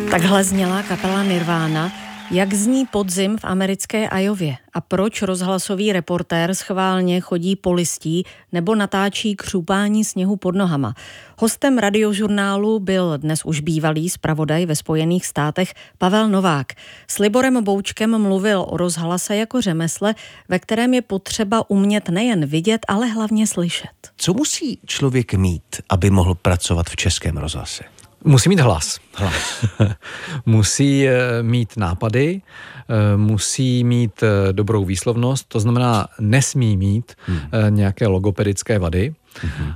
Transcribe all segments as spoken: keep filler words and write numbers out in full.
Takhle zněla kapela Nirvana. Jak zní podzim v americké Iowě a proč rozhlasový reportér schválně chodí po listí nebo natáčí křupání sněhu pod nohama? Hostem Radiožurnálu byl dnes už bývalý zpravodaj ve Spojených státech Pavel Novák. S Liborem Boučkem mluvil o rozhlase jako řemesle, ve kterém je potřeba umět nejen vidět, ale hlavně slyšet. Co musí člověk mít, aby mohl pracovat v Českém rozhlase? Musí mít hlas. hlas. Musí mít nápady, musí mít dobrou výslovnost, to znamená nesmí mít hmm. nějaké logopedické vady hmm.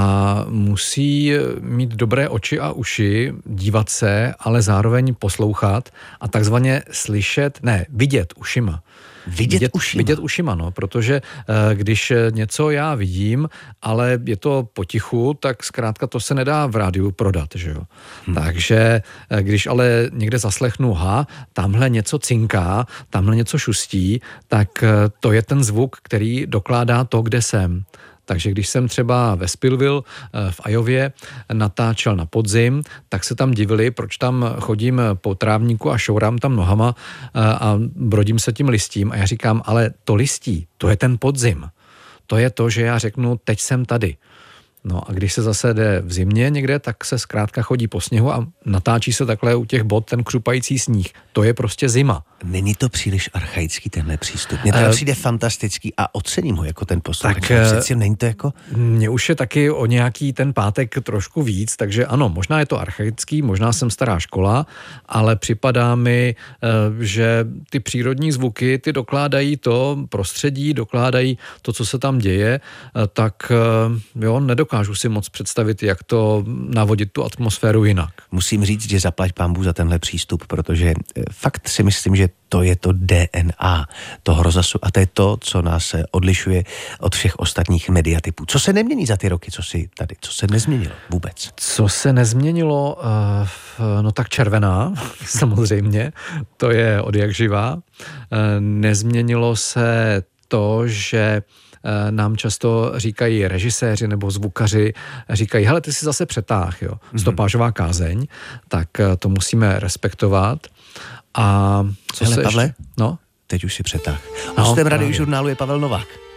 a musí mít dobré oči a uši, dívat se, ale zároveň poslouchat a takzvaně slyšet, ne, vidět ušima. Vidět, vidět ušima. Vidět ušima, no, protože když něco já vidím, ale je to potichu, tak zkrátka to se nedá v rádiu prodat, že jo. Hmm. Takže když ale někde zaslechnu, ha, tamhle něco cinká, tamhle něco šustí, tak to je ten zvuk, který dokládá to, kde jsem. Takže když jsem třeba ve Spillville v Iowě natáčel na podzim, tak se tam divili, proč tam chodím po trávníku a šourám tam nohama a brodím se tím listím. A já říkám, ale to listí, to je ten podzim. To je to, že já řeknu, teď jsem tady. No a když se zase jde v zimě někde, tak se zkrátka chodí po sněhu a natáčí se takhle u těch bod ten křupající sníh. To je prostě zima. Není to příliš archaický tenhle přístup? Mně to uh, přijde fantastický a ocením ho jako ten posluchač. Přeci není to jako... Mně už je taky o nějaký ten pátek trošku víc, takže ano, možná je to archaický, možná jsem stará škola, ale připadá mi, že ty přírodní zvuky, ty dokládají to prostředí, dokládají to, co se tam děje, tak jo, nedokážu si moc představit, jak to navodit tu atmosféru jinak. Musím říct, že zaplať pánbůh za tenhle přístup, protože fakt si myslím, že to je to D N A toho rozhlasu a to je to, co nás odlišuje od všech ostatních mediatypů. Co se nemění za ty roky, co si tady, co se nezměnilo vůbec? Co se nezměnilo? No tak červená, samozřejmě, to je od jak živá. Nezměnilo se to, že nám často říkají režiséři nebo zvukaři, říkají, hele, ty jsi zase přetáh, jo, stopážová kázeň, tak to musíme respektovat. A co hele, se Pavle, ještě? No? Teď už si přetáh. Hostem no, Radiožurnálu je Pavel Novák.